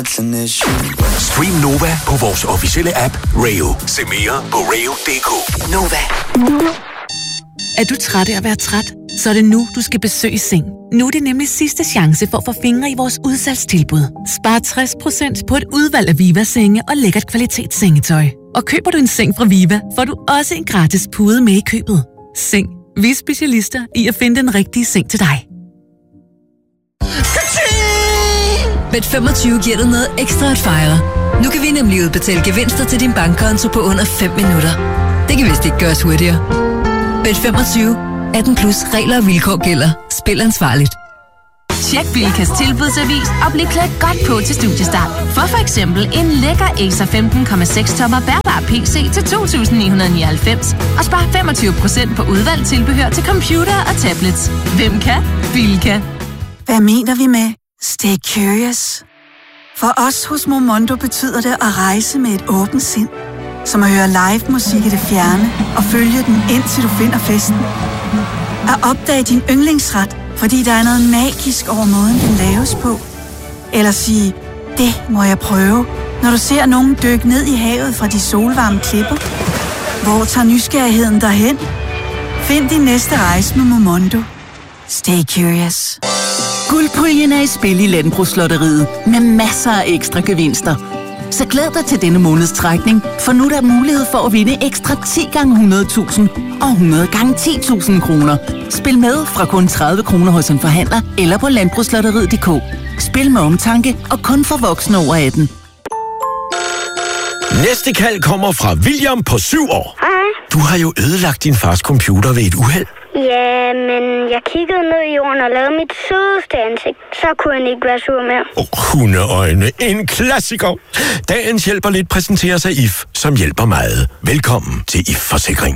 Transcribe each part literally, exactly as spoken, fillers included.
Stream Nova på vores officielle app Rayo. Se mere på rayo punktum d k. Nova. Er du træt af at være træt? Så er det nu, du skal besøge Seng. Nu er det nemlig sidste chance for at få fingre i vores udsalgstilbud. Spar tres procent på et udvalg af Viva-senge og lækkert kvalitetssengetøj. Og køber du en seng fra Viva, får du også en gratis pude med i købet. Seng. Vi er specialister i at finde den rigtige seng til dig. Bet femogtyve giver dig noget ekstra at fejre. Nu kan vi nemlig udbetale gevinster til din bankkonto på under fem minutter. Det kan vist ikke gøres hurtigere. Bet femogtyve. atten plus regler og vilkår gælder. Spil ansvarligt. Tjek Bilkas tilbudsavis og bliv klædt godt på til studiestart. For for eksempel en lækker Acer femten komma seks tommer bærbar P C til to tusind ni hundrede nioghalvfems og spar femogtyve procent på udvalgt tilbehør til computer og tablets. Hvem kan? Bilka. Hvad mener vi med stay curious? For os hos Momondo betyder det at rejse med et åbent sind. Som at høre live musik i det fjerne og følge den indtil du finder festen. At opdage din yndlingsret, fordi der er noget magisk over måden, den laves på. Eller sige, det må jeg prøve, når du ser nogen dykke ned i havet fra de solvarme klipper. Hvor tager nysgerrigheden derhen? Find din næste rejse med Momondo. Stay curious. Guldpuljen er i spil i Landbrugslotteriet med masser af ekstra gevinster. Så glæd dig til denne måneds trækning, for nu er der mulighed for at vinde ekstra ti gange hundrede tusind og hundrede gange ti tusind kroner. Spil med fra kun tredive kroner hos en forhandler eller på landbrugslotteriet punktum d k. Spil med omtanke og kun for voksne over atten. Næste kald kommer fra William på syv år. Hej. Du har jo ødelagt din fars computer ved et uheld. Ja, men jeg kiggede ned i jorden og lavede mit sødeste ansigt. Så kunne han ikke være sur mere. Oh, hundeøjne. En klassiker. Dagens hjælper lidt præsenteres af I F, som hjælper meget. Velkommen til I F-forsikring.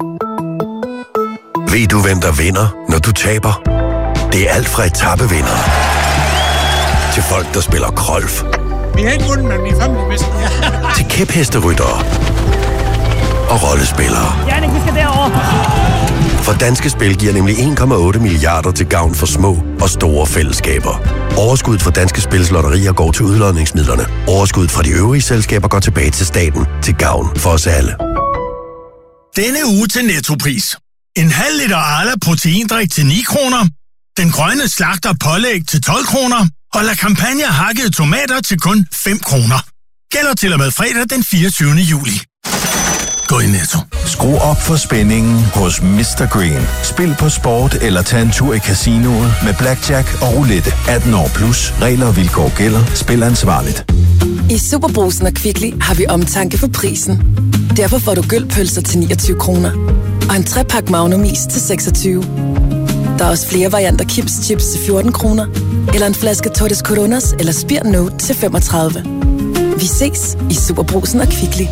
Ved du, hvem der vinder, når du taber? Det er alt fra etappevinder til folk, der spiller golf. Vi har ikke vundet, men vi er familiemester. Til kæphesteryttere og rollespillere. Jannik, vi skal derover. For Danske Spil giver nemlig en komma otte milliarder til gavn for små og store fællesskaber. Overskuddet fra Danske Spils lotterier går til udlodningsmidlerne. Overskuddet fra de øvrige selskaber går tilbage til staten til gavn for os alle. Denne uge til Nettopris. En halv liter Arla proteindrik til ni kroner. Den grønne slagter pålæg til tolv kroner. Og La Campagna hakkede tomater til kun fem kroner. Gælder til og med fredag den fireogtyvende juli. Gå i Netto. Skru op for spændingen hos mister Green. Spil på sport eller tag en tur i casinoet med blackjack og roulette. atten år plus. Regler og vilkår gælder. Spil ansvarligt. I Superbrugsen og Kvickly har vi omtanke for prisen. Derfor får du gølpølser til niogtyve kroner. Og en trepak Magnum is til seksogtyve. Der er også flere varianter Kims Chips til fjorten kroner. Eller en flaske Tortes Coronas eller Spir Note til femogtredive. Vi ses i Superbrugsen og Kvickly.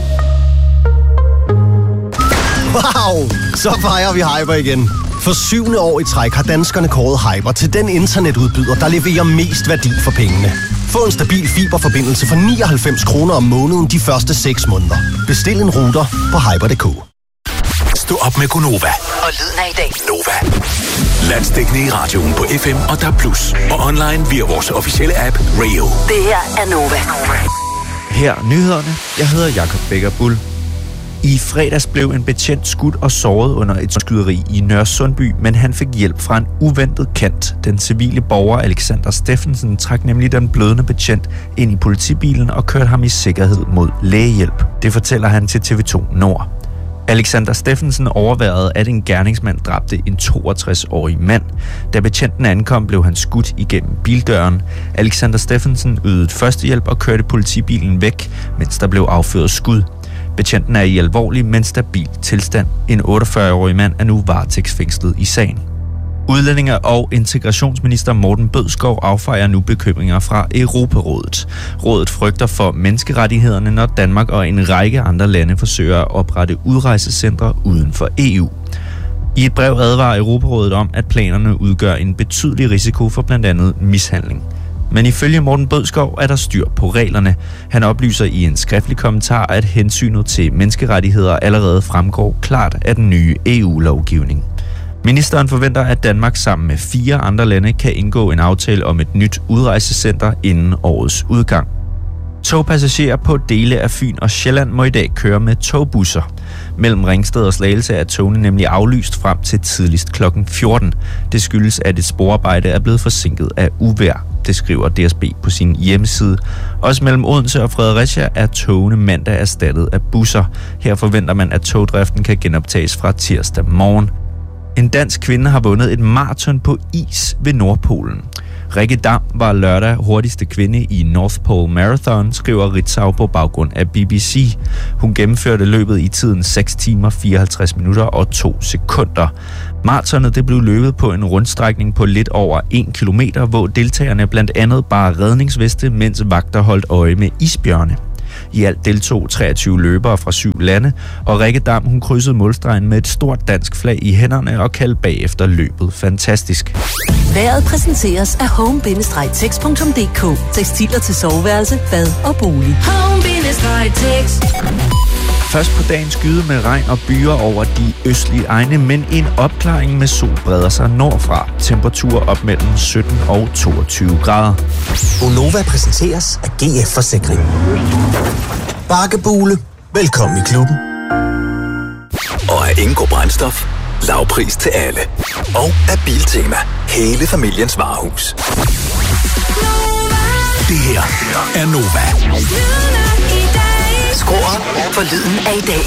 Wow! Så fejrer vi Hyper igen. For syvende år i træk har danskerne kåret Hyper til den internetudbyder, der leverer mest værdi for pengene. Få en stabil fiberforbindelse for nioghalvfems kroner om måneden de første seks måneder. Bestil en router på hyper punktum d k. Stå op med Gonova. Og lyden af i dag. Nova. Landsdækkende i radioen på F M og D A B plus. Og online via vores officielle app Rayo. Det her er Nova. Her nyhederne. Jeg hedder Jakob Becker Bull. I fredags blev en betjent skudt og såret under et skyderi i Nørresundby, men han fik hjælp fra en uventet kant. Den civile borger Alexander Steffensen trak nemlig den blødende betjent ind i politibilen og kørte ham i sikkerhed mod lægehjælp. Det fortæller han til T V to Nord. Alexander Steffensen overværede, at en gerningsmand dræbte en toogtres-årig mand. Da betjenten ankom, blev han skudt igennem bildøren. Alexander Steffensen ydede førstehjælp og kørte politibilen væk, mens der blev affyret skud. Betjenten er i alvorlig, men stabil tilstand. En otteogfyrre-årig mand er nu varetægtsfængslet i sagen. Udlændinge- og integrationsminister Morten Bødskov affejer nu bekymringer fra Europarådet. Rådet frygter for menneskerettighederne, når Danmark og en række andre lande forsøger at oprette udrejsecentre uden for E U. I et brev advarer Europarådet om, at planerne udgør en betydelig risiko for blandt andet mishandling. Men ifølge Morten Bødskov er der styr på reglerne. Han oplyser i en skriftlig kommentar, at hensynet til menneskerettigheder allerede fremgår klart af den nye E U-lovgivning. Ministeren forventer, at Danmark sammen med fire andre lande kan indgå en aftale om et nyt udrejsecenter inden årets udgang. Togpassagerer på dele af Fyn og Sjælland må i dag køre med togbusser. Mellem Ringsted og Slagelse er togene nemlig aflyst frem til tidligst klokken fjorten. Det skyldes, at et sporarbejde er blevet forsinket af uvejr. Det skriver D S B på sin hjemmeside. Også mellem Odense og Fredericia er togene mandag erstattet af busser. Her forventer man, at togdriften kan genoptages fra tirsdag morgen. En dansk kvinde har vundet et maraton på is ved Nordpolen. Rikke Dam var lørdag hurtigste kvinde i North Pole Marathon, skriver Ritzau på baggrund af B B C. Hun gennemførte løbet i tiden seks timer, fireoghalvtreds minutter og to sekunder. Maratonet det blev løbet på en rundstrækning på lidt over en kilometer, hvor deltagerne blandt andet bar redningsveste, mens vagter holdt øje med isbjørne. I alt deltog treogtyve løbere fra syv lande, og Rikke Dam hun krydsede målstregen med et stort dansk flag i hænderne og kaldte bagefter løbet fantastisk. Vejret præsenteres af home bindestreg tex punktum d k. Tekstiler til soveværelse, bad og bolig. home bindestreg tex. Først på dagen skyde med regn og byer over de østlige egne, men en opklaring med sol breder sig nordfra. Temperaturer op mellem sytten og toogtyve grader. Gonova præsenteres af G F Forsikring. Bakkebule. Velkommen i klubben. Og af Ingo Brændstof. Lavpris til alle. Og af Biltema. Hele familiens varehus. Det her er Nova. Skru op for lyden af i dag.